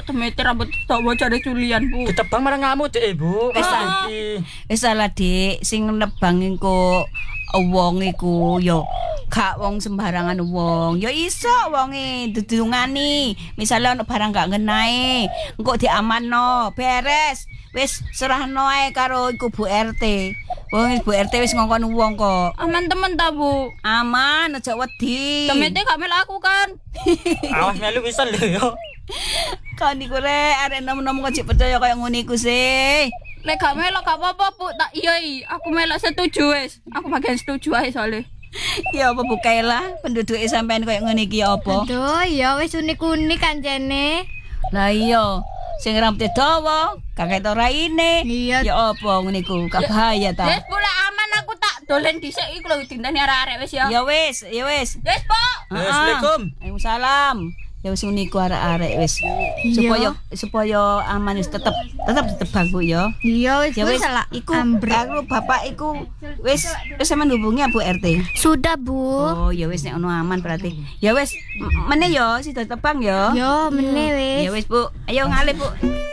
kok temete rambut dawa jare culian, Bu. Ditebang marang ngamu, Dik, Bu. Wis salah, Dik. Sing nebang iku wong iku yo gak wong sembarangan wong. Ya iso wonge dudungani. Misale ono barang gak ngenae, engko diamanno, beres. Wis serahno ae karo iku Bu RT. Wong Bu RT wis ngongkon wong kok. Aman temen ta, Bu? Aman, aja wedi. Temete gak melu aku kan. Awas melu pisan lho yo. Kan iku rek arek nom-nom kok percaya kaya ngene iku sih. Lek gak melok gak apa-apa, Bu. Tak iya, aku melok setuju wis. Aku bagian setuju ae soalnya. Ya apa bukaila penduduke sampean kaya ngene iki ya apa? Aduh, ya wis unik-unik kancene. Lah iya, sing rambute dawa, kakek raine. Iya. Ya apa ngene iku? Gak bahaya ta? Wis pula aman aku tak dolen dhisik iku lho dinteni arek-arek wis ya. Ya wis, ya wis. Wis, Bu. Assalamualaikum. Waalaikumsalam. Ya wis uniku arek-arek wis. Supaya aman wis tetep ditebang Bu ya. Iya wis Ya wis salah. iku aku bapak iku wis sampean hubungi Bu RT. Sudah, Bu. Oh, ya wis nek ono aman berarti. Ya wis meneh ya sida tebang ya. Yo meneh wis. Ya wis Bu. Ayo ngalih Bu.